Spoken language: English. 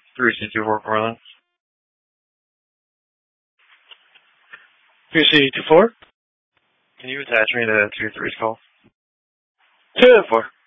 3C24 Portland. 3C24? Can you attach me to 2-3's call? 2-4.